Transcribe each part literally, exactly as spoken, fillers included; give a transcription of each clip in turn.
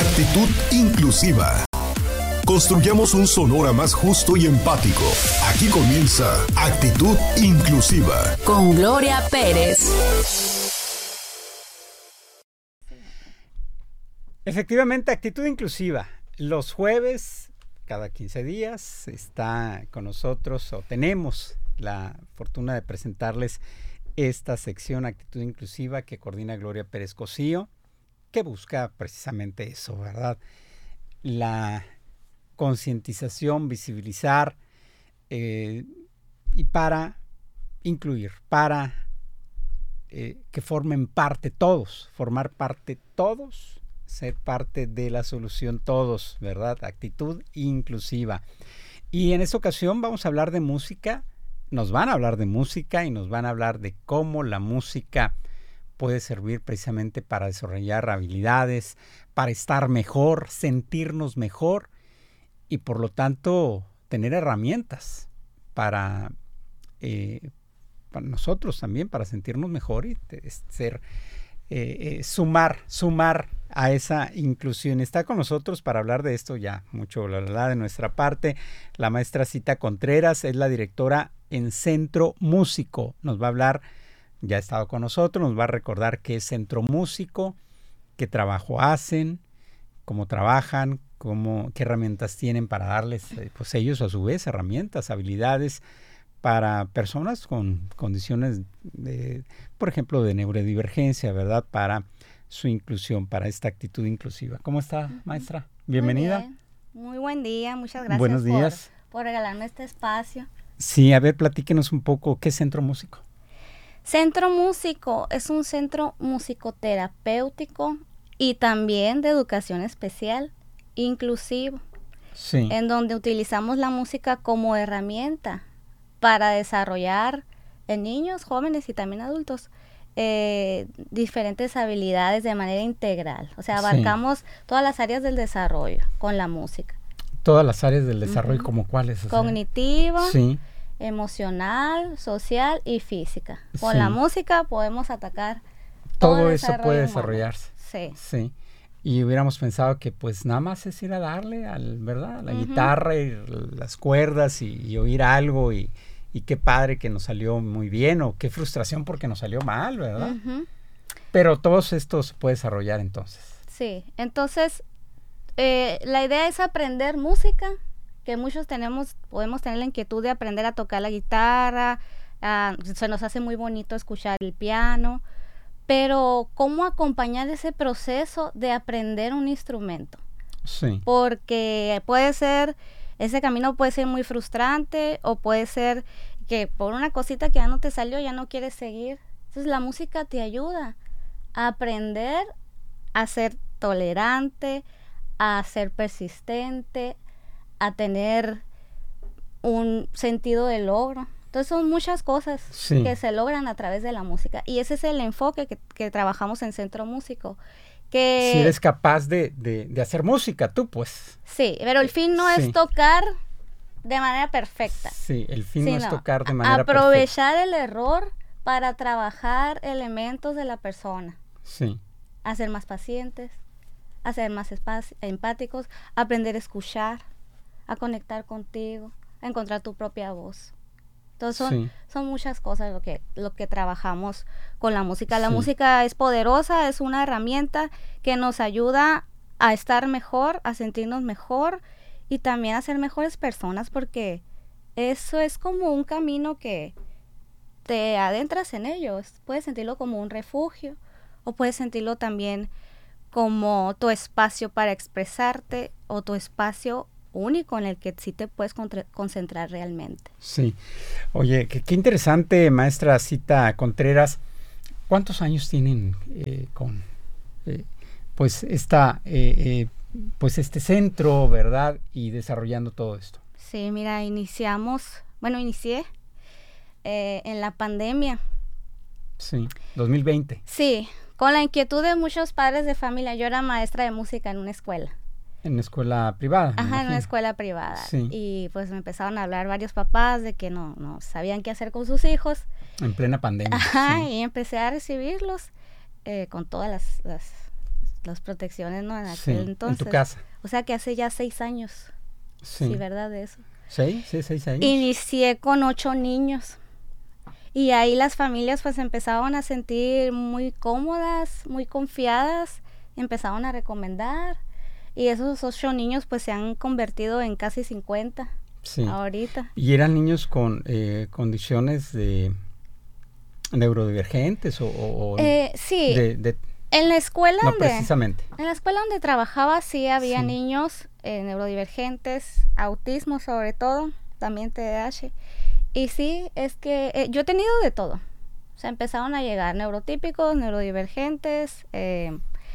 Actitud inclusiva. Construyamos un Sonora más justo y empático. Aquí comienza Actitud Inclusiva. Con Gloria Pérez. Efectivamente, Actitud Inclusiva. Los jueves, cada quince días, está con nosotros, o tenemos la fortuna de presentarles esta sección Actitud Inclusiva que coordina Gloria Pérez Cosío, que busca precisamente eso, ¿verdad? La concientización, visibilizar eh, y para incluir, para eh, que formen parte todos, formar parte todos, ser parte de la solución todos, ¿verdad? Actitud inclusiva. Y en esta ocasión vamos a hablar de música, nos van a hablar de música y nos van a hablar de cómo la música puede servir precisamente para desarrollar habilidades, para estar mejor, sentirnos mejor y por lo tanto tener herramientas para, eh, para nosotros también, para sentirnos mejor y te, ser, eh, eh, sumar, sumar a esa inclusión. Está con nosotros para hablar de esto ya mucho la verdad de nuestra parte la maestra Cita Contreras, es la directora en Centro Músico. Nos va a hablar, ya ha estado con nosotros, nos va a recordar qué es Centro Músico, qué trabajo hacen, cómo trabajan, cómo, qué herramientas tienen para darles, pues ellos a su vez, herramientas, habilidades para personas con condiciones, de, por ejemplo, de neurodivergencia, ¿verdad? Para su inclusión, para esta actitud inclusiva. ¿Cómo está, maestra? Bienvenida. Muy bien. Muy buen día, muchas gracias. Buenos días. Por, por regalarme este espacio. Sí, a ver, platíquenos un poco, ¿qué es Centro Músico? Centro Músico es un centro musicoterapéutico y también de educación especial, inclusivo, sí. en donde utilizamos la música como herramienta para desarrollar en niños, jóvenes y también adultos eh, diferentes habilidades de manera integral. O sea, abarcamos sí. todas las áreas del desarrollo con la música. Todas las áreas del desarrollo, uh-huh. ¿como cuáles? O sea, cognitivo, sí. emocional, social y física. Con sí. la música podemos atacar todo, todo eso puede desarrollarse. Sí. Sí. Y hubiéramos pensado que pues nada más es ir a darle al, ¿verdad? A la uh-huh. guitarra y las cuerdas y, y oír algo y, y qué padre que nos salió muy bien o qué frustración porque nos salió mal, ¿verdad? Uh-huh. Pero todo esto se puede desarrollar entonces. Sí, entonces eh, la idea es aprender música, que muchos tenemos, podemos tener la inquietud de aprender a tocar la guitarra, uh, se nos hace muy bonito escuchar el piano, pero ¿cómo acompañar ese proceso de aprender un instrumento? Sí. Porque puede ser, ese camino puede ser muy frustrante o puede ser que por una cosita que ya no te salió, ya no quieres seguir. Entonces la música te ayuda a aprender a ser tolerante, a ser persistente, a tener un sentido de logro. Entonces son muchas cosas sí. que se logran a través de la música y ese es el enfoque que, que trabajamos en Centro Músico. Que si eres capaz de, de, de hacer música tú, pues. Sí, pero el fin no sí. es tocar de manera perfecta. Sí, el fin sino no es tocar de manera aprovechar perfecta. el error para trabajar elementos de la persona. Sí. A ser más pacientes, a ser más espac- empáticos, aprender a escuchar, a conectar contigo, a encontrar tu propia voz. Entonces son, sí. son muchas cosas lo que, lo que trabajamos con la música. La sí. música es poderosa, es una herramienta que nos ayuda a estar mejor, a sentirnos mejor y también a ser mejores personas porque eso es como un camino que te adentras en ello. Puedes sentirlo como un refugio o puedes sentirlo también como tu espacio para expresarte o tu espacio único en el que sí te puedes contra- concentrar realmente. Sí. Oye, qué, qué interesante, maestra Cita Contreras. ¿Cuántos años tienen eh, con eh, pues esta eh, eh, pues este centro, verdad, y desarrollando todo esto? Sí, mira, iniciamos, bueno, inicié eh, en la pandemia. Sí, dos mil veinte. Sí, con la inquietud de muchos padres de familia. Yo era maestra de música en una escuela. En una escuela privada. Ajá, en una escuela privada. Sí. Y pues me empezaron a hablar varios papás de que no, no sabían qué hacer con sus hijos. En plena pandemia. Ajá, sí. y empecé a recibirlos eh, con todas las, las las protecciones, ¿no? En aquel Sí, entonces. en tu casa. O sea que hace ya seis años. Sí. Sí, ¿verdad? De eso. ¿Seis? Sí, seis años. Inicié con ocho niños. Y ahí las familias pues empezaban a sentir muy cómodas, muy confiadas, empezaron a recomendar. Y esos ocho niños pues se han convertido en casi cincuenta Sí. ahorita. ¿Y eran niños con eh, condiciones de neurodivergentes o, o Eh, sí, de, de- en la escuela no donde... precisamente? En la escuela donde trabajaba sí había Sí. niños eh, neurodivergentes, autismo sobre todo, también T D A H. Y sí, es que eh, yo he tenido de todo. O sea, empezaron a llegar neurotípicos, neurodivergentes. Eh,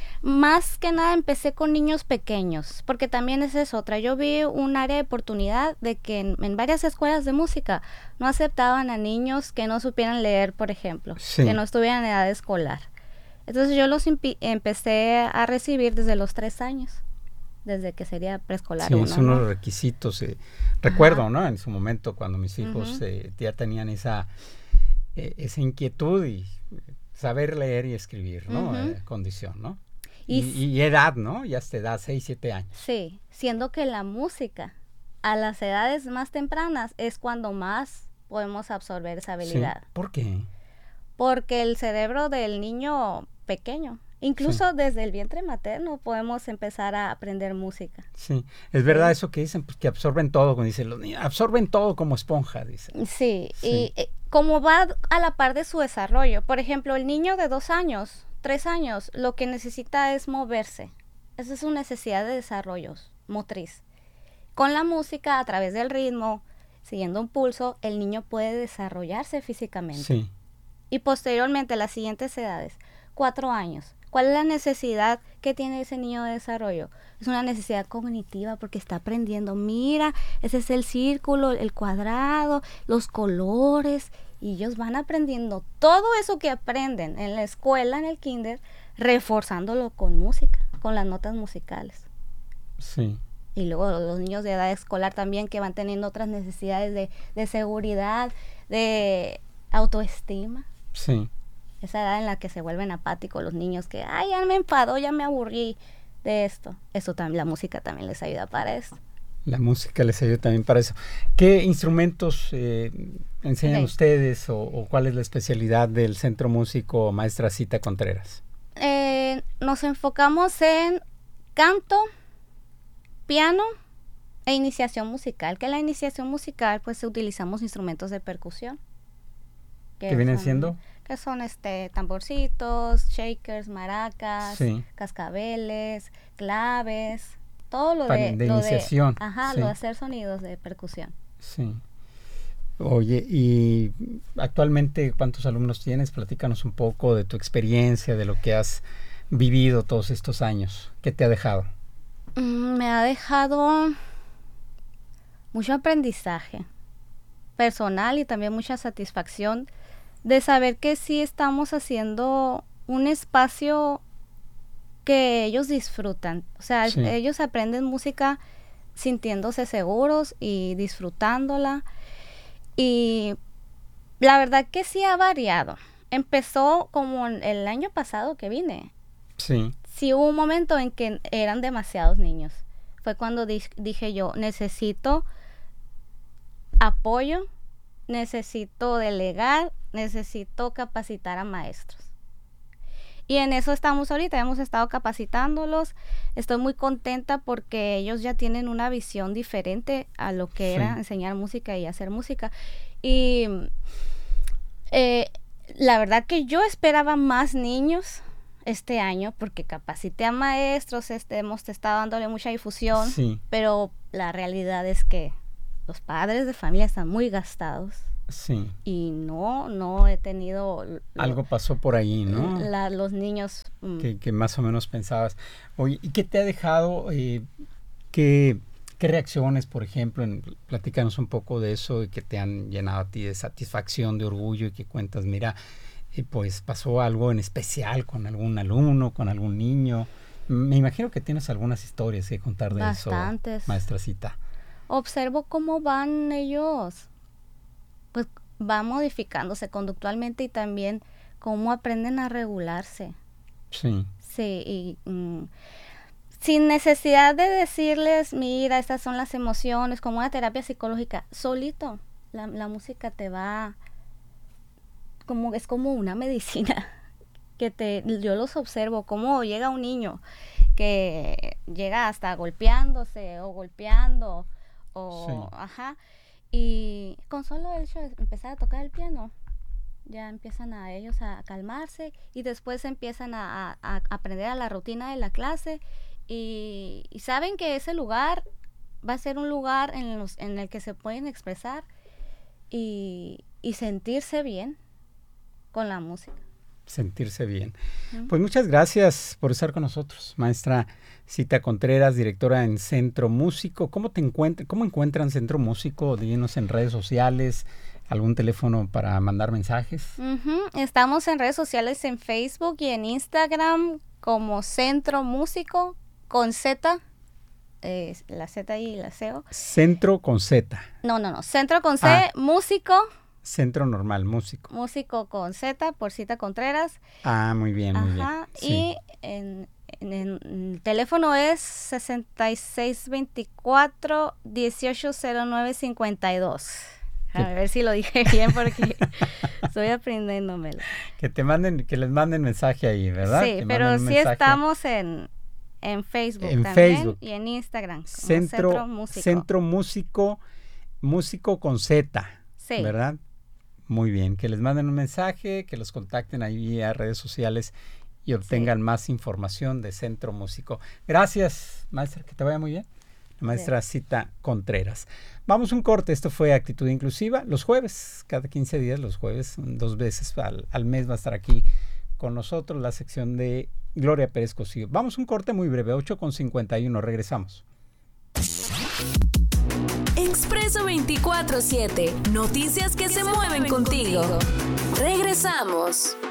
más que nada empecé con niños pequeños, porque también esa es otra. Yo vi un área de oportunidad de que en, en varias escuelas de música no aceptaban a niños que no supieran leer, por ejemplo, Sí. que no estuvieran en edad escolar. Entonces yo los empi- empecé a recibir desde los tres años, desde que sería preescolar Sí, uno, es uno de ¿no? los requisitos. eh, recuerdo, Ajá. ¿no? En su momento, cuando mis hijos Ujú. eh, ya tenían esa, eh, esa inquietud y eh, saber leer y escribir, ¿no? Ujú. Eh, condición, ¿no? Y Y, s- y edad, ¿no? Ya hasta edad, seis, siete años. Sí, siendo que la música a las edades más tempranas es cuando más podemos absorber esa Sí. habilidad. ¿Por qué? Porque el cerebro del niño pequeño, incluso desde el vientre materno, podemos empezar a aprender música. Sí, es verdad Sí. eso que dicen, pues que absorben todo, como dicen los niños, absorben todo como esponja, dicen. Sí, Sí. y eh, como va a la par de su desarrollo. Por ejemplo, el niño de dos años, tres años, lo que necesita es moverse. Esa es su necesidad de desarrollo motriz. Con la música, a través del ritmo, siguiendo un pulso, el niño puede desarrollarse físicamente. Sí, Y posteriormente, las siguientes edades, cuatro años. ¿Cuál es la necesidad que tiene ese niño de desarrollo? Es una necesidad cognitiva porque está aprendiendo. Mira, ese es el círculo, el cuadrado, los colores. Y ellos van aprendiendo todo eso que aprenden en la escuela, en el kinder, reforzándolo con música, con las notas musicales. sí, Y luego los niños de edad escolar también que van teniendo otras necesidades de, de seguridad, de autoestima. sí. Esa edad en la que se vuelven apáticos los niños que, ay, ya me enfadó, ya me aburrí de esto. Eso también, la música también les ayuda para eso. La música les ayuda también para eso. ¿Qué instrumentos eh, enseñan Ok. ustedes o, o cuál es la especialidad del Centro Músico Maestra Cita Contreras? Eh, nos enfocamos en canto, piano e iniciación musical. Que la iniciación musical, pues utilizamos instrumentos de percusión. ¿Qué vienen son- siendo? Que son este tamborcitos, shakers, maracas, Sí. cascabeles, claves, todo lo Para- de, de lo iniciación, de, ajá, sí. lo de hacer sonidos de percusión. Sí. Oye, y actualmente, ¿cuántos alumnos tienes? Platícanos un poco de tu experiencia, de lo que has vivido todos estos años. ¿Qué te ha dejado? Mm, Me ha dejado mucho aprendizaje personal y también mucha satisfacción de saber que sí estamos haciendo un espacio que ellos disfrutan. O sea, Sí. ellos aprenden música sintiéndose seguros y disfrutándola. Y la verdad que sí ha variado. Empezó como en el año pasado que vine. Sí, Sí hubo un momento en que eran demasiados niños. Fue cuando di- dije yo, necesito apoyo, necesito delegar, necesito capacitar a maestros. Y en eso estamos ahorita, hemos estado capacitándolos. Estoy muy contenta porque ellos ya tienen una visión diferente a lo que Sí. era enseñar música y hacer música. Y eh, la verdad que yo esperaba más niños este año porque capacité a maestros, este, hemos estado dándole mucha difusión, sí, pero la realidad es que los padres de familia están muy gastados sí. y no, no he tenido lo- Algo pasó por ahí, ¿no? la- los niños. mm, que, que más o menos pensabas. Oye, ¿y qué te ha dejado? Eh, ¿qué, qué reacciones, por ejemplo? En, platícanos un poco de eso y que te han llenado a ti de satisfacción, de orgullo y que cuentas, mira, eh, pues pasó algo en especial con algún alumno, con algún niño. Me imagino que tienes algunas historias que contar de Bastantes. eso, maestra Cita. Observo cómo van ellos, pues van modificándose conductualmente y también cómo aprenden a regularse. Sí, Sí, y mm, sin necesidad de decirles, mira, estas son las emociones, como una terapia psicológica, solito, la, la música te va, como es como una medicina, que te, yo los observo, como llega un niño que llega hasta golpeándose o golpeando, o, sí. ajá, y con solo el hecho de empezar a tocar el piano, ya empiezan a ellos a calmarse y después empiezan a, a, a aprender a la rutina de la clase y, y saben que ese lugar va a ser un lugar en, los, en el que se pueden expresar y, y sentirse bien con la música. Sentirse bien. Uh-huh. Pues muchas gracias por estar con nosotros, maestra Zita Contreras, directora en Centro Músico. ¿Cómo te encuentran, cómo encuentran Centro Músico? Díganos en redes sociales, algún teléfono para mandar mensajes. Uh-huh. Estamos en redes sociales, en Facebook y en Instagram como Centro Músico con Z, eh, la Z y la C O. Centro con Z. No, no, no. Centro con C, ah. Músico. Centro normal, músico. Músico con Z, por Zita Contreras. Ah, muy bien, muy Ajá. bien. Sí. Y en, en, en el teléfono es sesenta y seis veinticuatro, dieciocho cero nueve cincuenta y dos. A ver si lo dije bien porque estoy aprendiéndomelo. Que te manden, que les manden mensaje ahí, ¿verdad? Sí, que pero sí mensaje. Estamos en, en Facebook en también Facebook. Y en Instagram. Centro, Centro Músico. Centro Músico, Músico con Z, sí. ¿verdad? Muy bien, que les manden un mensaje, que los contacten ahí a redes sociales y obtengan sí. más información de Centro Músico. Gracias, maestra, que te vaya muy bien. La maestra sí. Zita Contreras. Vamos un corte, esto fue Actitud Inclusiva, los jueves, cada quince días, los jueves, dos veces al, al mes va a estar aquí con nosotros la sección de Gloria Pérez Cosío. Vamos un corte muy breve, ocho con cincuenta y uno, regresamos. Expreso veinticuatro siete, noticias que, que se, se mueven, mueven contigo. contigo. Regresamos.